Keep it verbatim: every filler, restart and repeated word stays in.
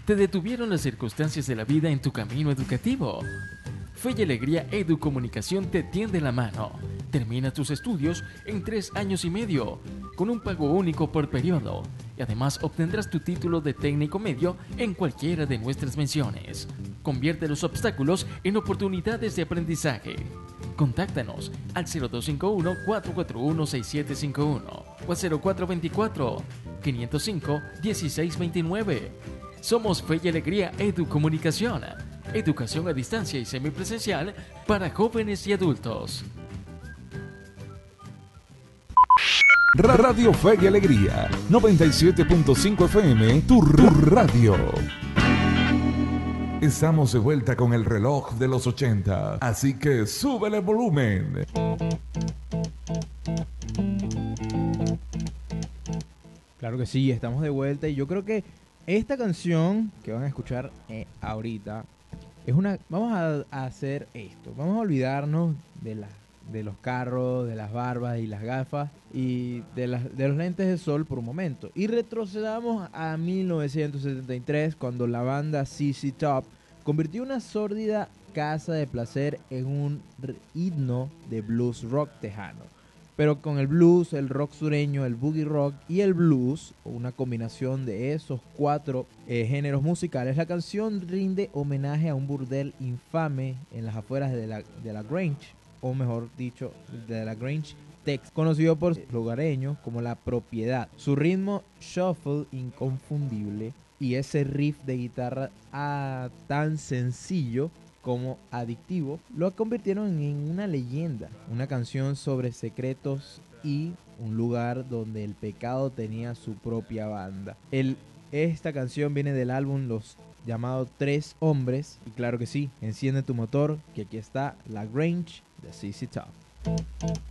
¿Te detuvieron las circunstancias de la vida en tu camino educativo? Fe y Alegría Educomunicación te tiende la mano. Termina tus estudios en tres años y medio, con un pago único por periodo. Y además obtendrás tu título de técnico medio en cualquiera de nuestras menciones. Convierte los obstáculos en oportunidades de aprendizaje. Contáctanos al cero dos cinco uno, cuatro cuatro uno, seis siete cinco uno o al cero cuatro dos cuatro, cinco cero cinco, uno seis dos nueve. Somos Fe y Alegría Educomunicación. Educación a distancia y semipresencial para jóvenes y adultos. Radio Fe y Alegría, noventa y siete punto cinco F M, tu, tu radio. Estamos de vuelta con el reloj de los ochenta, así que súbele el volumen. Claro que sí, estamos de vuelta y yo creo que esta canción que van a escuchar eh, ahorita es una... Vamos a, a hacer esto, vamos a olvidarnos de, la, de los carros, de las barbas y las gafas y de, las, de los lentes de sol por un momento y retrocedamos a mil novecientos setenta y tres cuando la banda Z Z Top convirtió una sórdida casa de placer en un himno de blues rock tejano. Pero con el blues, el rock sureño, el boogie rock y el blues, una combinación de esos cuatro eh, géneros musicales, la canción rinde homenaje a un burdel infame en las afueras de la, de la Grange, o mejor dicho, de la Grange, Texas, conocido por los lugareños como La Propiedad. Su ritmo shuffle inconfundible y ese riff de guitarra ah, tan sencillo como adictivo, lo convirtieron en una leyenda, una canción sobre secretos y un lugar donde el pecado tenía su propia banda. El, esta canción viene del álbum Los llamado Tres Hombres, y claro que sí, enciende tu motor, que aquí está La Grange de Z Z Top.